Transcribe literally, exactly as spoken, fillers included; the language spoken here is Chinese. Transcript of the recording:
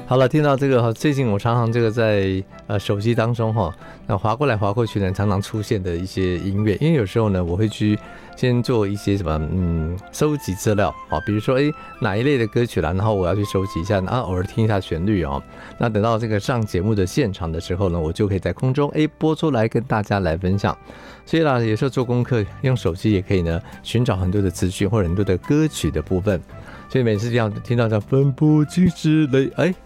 好了，听到这个最近我常常这个在呃手机当中哈，那滑过来滑过去呢，常常出现的一些音乐，因为有时候呢，我会去先做一些什么嗯收集资料啊，比如说哎哪一类的歌曲啦，然后我要去收集一下，然后偶尔听一下旋律哦。那等到这个上节目的现场的时候呢，我就可以在空中哎播出来跟大家来分享。所以啦，有时候做功课用手机也可以呢，寻找很多的资讯或者很多的歌曲的部分。所以每次这样听到这分不清之类，哎。